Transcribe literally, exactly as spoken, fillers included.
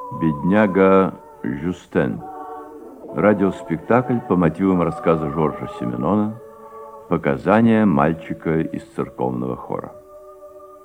Бедняга Жюстен. Радиоспектакль по мотивам рассказа Жоржа Сименона «Показания мальчика из церковного хора».